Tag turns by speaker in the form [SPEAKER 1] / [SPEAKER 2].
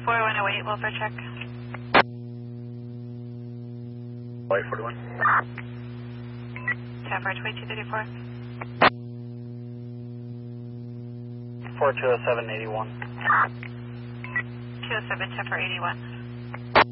[SPEAKER 1] 4108, welfare check.
[SPEAKER 2] White 41.
[SPEAKER 1] Tower 2234.
[SPEAKER 2] 420781.
[SPEAKER 1] 207, Tower 81.